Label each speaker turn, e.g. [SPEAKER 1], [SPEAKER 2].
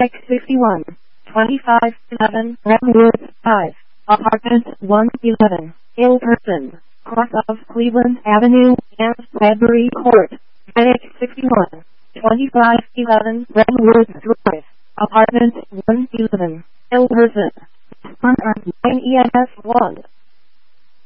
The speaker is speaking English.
[SPEAKER 1] X61, 2511 Redwood 5, Apartment 111, Ilperson, cross of Cleveland Avenue and Bradbury Court. X61, 2511 Redwood Drive, Apartment 111, Ilperson. On EMS 1.